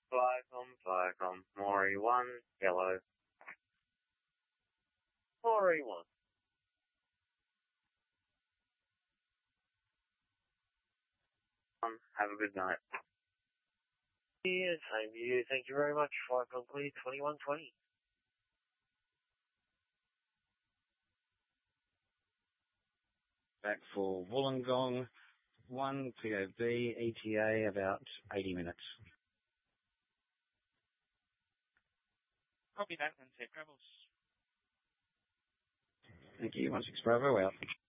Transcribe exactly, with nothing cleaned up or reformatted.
Flycom, Flycom, Maury one, yellow. Maury one. Um, have a good night. Yeah, same to you. Thank you very much. Flycom clear, twenty-one twenty. Back for Wollongong, one P O B, E T A, about eighty minutes. Copy that, and safe travels. Thank you, one six Bravo out.